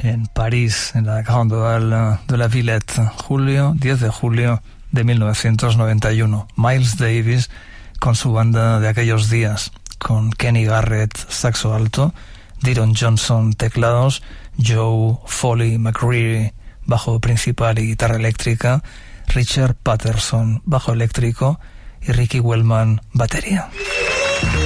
en París, en la Grande Halle de la Villette, 10 de julio de 1991. Miles Davis con su banda de aquellos días, con Kenny Garrett, saxo alto, Deron Johnson, teclados, Joe Foley McCreary, bajo principal y guitarra eléctrica, Richard Patterson, bajo eléctrico, y Ricky Wellman, batería.